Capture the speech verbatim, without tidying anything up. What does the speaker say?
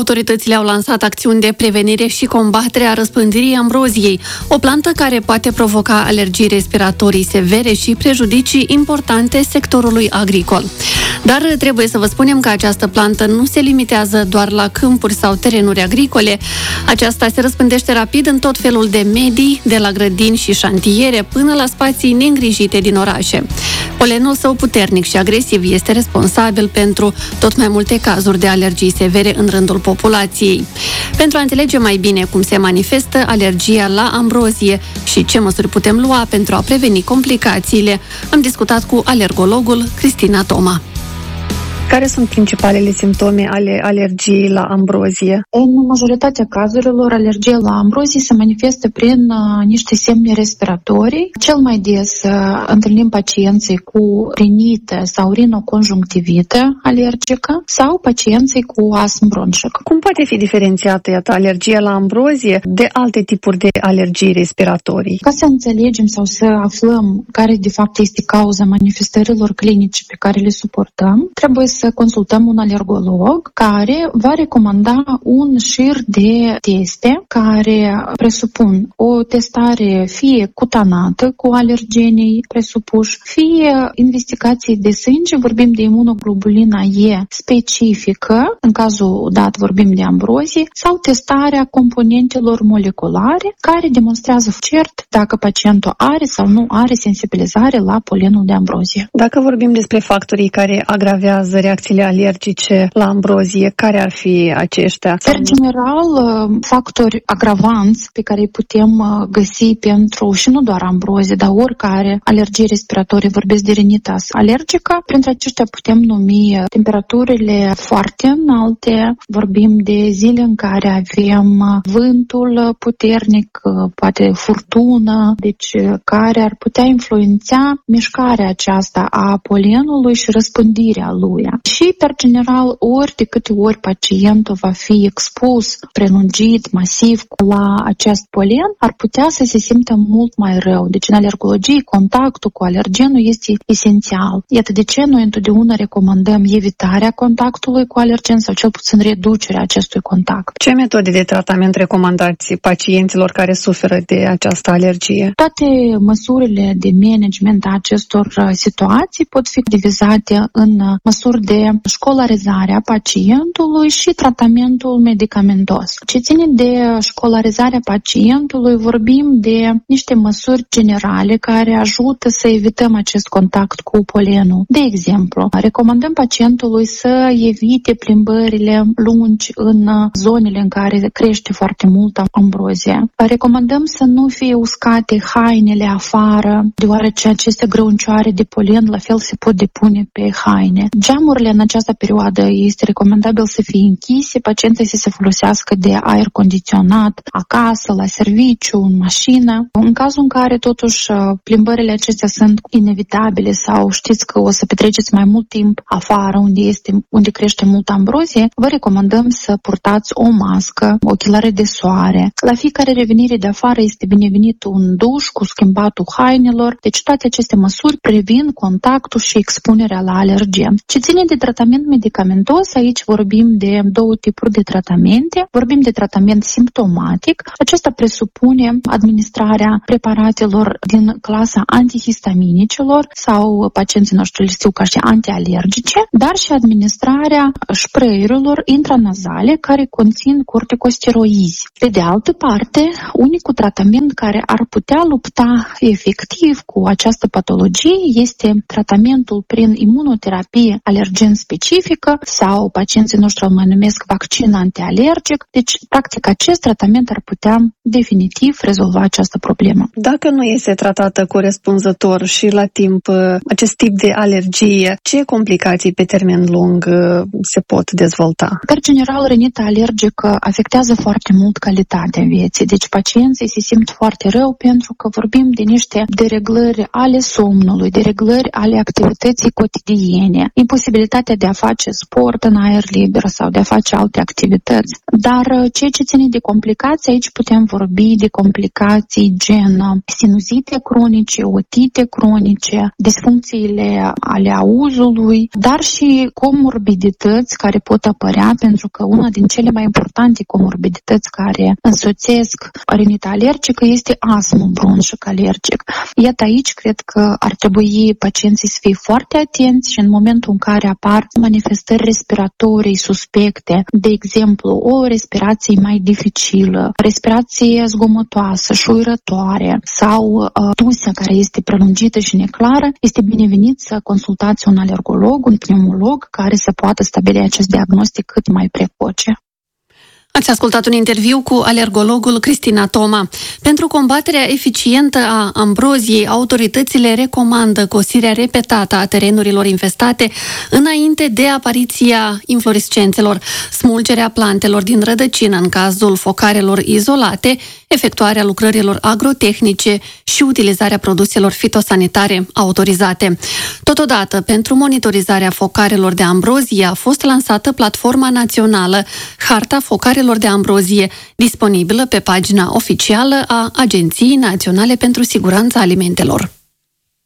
Autoritățile au lansat acțiuni de prevenire și combatere a răspândirii ambroziei, o plantă care poate provoca alergii respiratorii severe și prejudicii importante sectorului agricol. Dar trebuie să vă spunem că această plantă nu se limitează doar la câmpuri sau terenuri agricole. Aceasta se răspândește rapid în tot felul de medii, de la grădini și șantiere până la spații neîngrijite din orașe. Polenul său puternic și agresiv este responsabil pentru tot mai multe cazuri de alergii severe în rândul populației. Pentru a înțelege mai bine cum se manifestă alergia la ambrozie și ce măsuri putem lua pentru a preveni complicațiile, am discutat cu alergologul Cristina Toma. Care sunt principalele simptome ale alergiei la ambrozie? În majoritatea cazurilor, alergia la ambrozie se manifestă prin uh, niște semne respiratorii. Cel mai des uh, întâlnim pacienții cu rinită sau rinoconjunctivită alergică sau pacienții cu astm bronșic. Cum poate fi diferențiată, iată, alergia la ambrozie de alte tipuri de alergii respiratorii? Ca să înțelegem sau să aflăm care de fapt este cauza manifestărilor clinice pe care le suportăm, trebuie să consultăm un alergolog care va recomanda un șir de teste care presupun o testare fie cutanată cu alergenii presupuși, fie investigații de sânge, vorbim de imunoglobulina E specifică, în cazul dat vorbim de ambrozie, sau testarea componentelor moleculare care demonstrează cert dacă pacientul are sau nu are sensibilizare la polenul de ambrozie. Dacă vorbim despre factorii care agravează reacțiile alergice la ambrozie, care ar fi aceștia? În general, factori agravanți pe care îi putem găsi pentru, și nu doar ambrozie, dar oricare alergie respiratorie, vorbesc de rinitas alergică, printre aceștia putem numi temperaturile foarte înalte, vorbim de zile în care avem vântul puternic, poate furtună, deci care ar putea influența mișcarea aceasta a polenului și răspândirea lui. Și, per general, ori de câte ori pacientul va fi expus, prelungit, masiv la acest polen, ar putea să se simtă mult mai rău. Deci, în alergologie, contactul cu alergenul este esențial. Iată de ce noi întotdeauna recomandăm evitarea contactului cu alergen sau cel puțin reducerea acestui contact. Ce metode de tratament recomandați pacienților care suferă de această alergie? Toate măsurile de management a acestor situații pot fi divizate în măsuri de școlarizare a pacientului și tratamentul medicamentos. Ce ține de școlarizarea pacientului, vorbim de niște măsuri generale care ajută să evităm acest contact cu polenul. De exemplu, recomandăm pacientului să evite plimbările lungi în zonele în care crește foarte mult ambrozie. Recomandăm să nu fie uscate hainele afară, deoarece aceste grăuncioare de polen la fel se pot depune pe haine. Geamurile în această perioadă este recomandabil să fie închise, pacienții să se folosească de aer condiționat acasă, la serviciu, în mașină. În cazul în care totuși plimbările acestea sunt inevitabile sau știți că o să petreceți mai mult timp afară unde, este, unde crește mult ambrozie, vă recomandăm să purtați o mască, ochelare de soare. La fiecare revenire de afară este binevenit un duș cu schimbatul hainelor, deci toate aceste măsuri previn contactul și expunerea la alergen. Ce ține de tratament medicamentos, aici vorbim de două tipuri de tratamente. Vorbim de tratament simptomatic. Acesta presupune administrarea preparatelor din clasa antihistaminicilor sau pacienții noștri le știu ca și antialergice, dar și administrarea spray-urilor intranazale care conțin corticosteroizi. Pe de altă parte, unicul tratament care ar putea lupta efectiv cu această patologie este tratamentul prin imunoterapie alergen specifică sau pacienții noștri îl mai numesc vaccin antialergic. Deci, practic, acest tratament ar putea definitiv rezolva această problemă. Dacă nu este tratată corespunzător și la timp acest tip de alergie, ce complicații pe termen lung se pot dezvolta? Per general, rinita alergică afectează foarte mult calitatea vieții. Deci, pacienții se simt foarte rău pentru că vorbim de niște dereglări ale somnului, dereglări ale activității cotidiene, imposibilitatea posibilitatea de a face sport în aer liber sau de a face alte activități. Dar ceea ce ține de complicații, aici putem vorbi de complicații gen sinuzite cronice, otite cronice, disfuncțiile ale auzului, dar și comorbidități care pot apărea, pentru că una din cele mai importante comorbidități care însoțesc rinita alergică este astmul bronșic alergic. Iată, aici cred că ar trebui pacienții să fie foarte atenți și în momentul în care apar manifestări respiratorii suspecte, de exemplu, o respirație mai dificilă, respirație zgomotoasă, șuierătoare sau uh, tusea care este prelungită și neclară, este binevenit să consultați un alergolog, un pneumolog care să poată stabili acest diagnostic cât mai precoce. Ați ascultat un interviu cu alergologul Cristina Toma. Pentru combaterea eficientă a ambroziei, autoritățile recomandă cosirea repetată a terenurilor infestate înainte de apariția inflorescențelor, smulgerea plantelor din rădăcină în cazul focarelor izolate, efectuarea lucrărilor agrotehnice și utilizarea produselor fitosanitare autorizate. Totodată, pentru monitorizarea focarelor de ambrozie a fost lansată platforma națională Harta Focarelor de ambrozie, disponibilă pe pagina oficială a Agenției Naționale pentru Siguranța Alimentelor.